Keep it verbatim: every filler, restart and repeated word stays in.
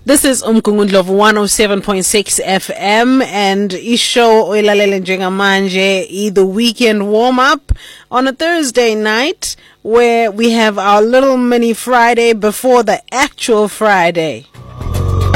This is Umkungundlovu one oh seven point six F M and ishow oyilalele njengamanje the weekend warm up on a Thursday night where we have our little mini Friday before the actual Friday.